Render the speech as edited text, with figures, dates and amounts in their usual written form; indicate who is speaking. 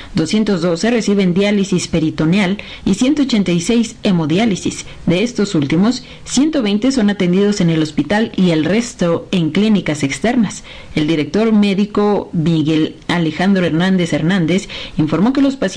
Speaker 1: 212 reciben diálisis peritoneal y 186 hemodiálisis. De estos últimos, 120 son atendidos en el hospital y el resto en clínicas externas. El director médico Miguel Alejandro Hernández informó que los pacientes